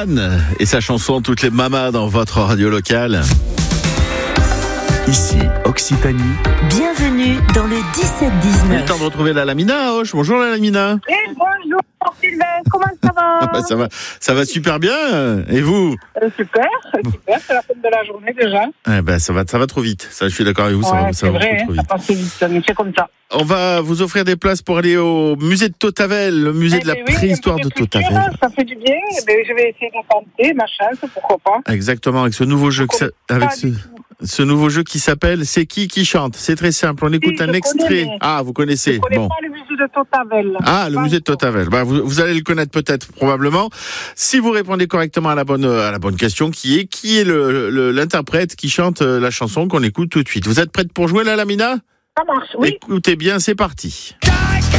Stan et sa chanson Toutes les mamas dans votre radio locale. Ici Occitanie. Bienvenue dans le 17-19. Il est temps de retrouver la Lamina à Auch. Bonjour la Lamina. Bonjour Sylvain, comment ça va? Ça va super bien. Et vous? Super, c'est la fin de la journée déjà. Ça va trop vite. Ça, je suis d'accord avec vous. C'est vrai, ça passe vite, mais c'est comme ça. On va vous offrir des places pour aller au musée de Totavel, le musée de la préhistoire de Totavel. Ça fait du bien. Je vais essayer de tenter ma chance, pourquoi pas. Exactement, avec ce nouveau jeu, ce nouveau jeu qui s'appelle C'est qui chante. C'est très simple. On écoute un extrait. Ah, vous connaissez. Je connais pas le musée de Totavel. Ah, le musée de Totavel. Vous allez le connaître peut-être, probablement, si vous répondez correctement à la bonne question, qui est l'interprète qui chante la chanson qu'on écoute tout de suite. Vous êtes prête pour jouer là, Lamina? Ça marche, oui. Écoutez bien, c'est parti.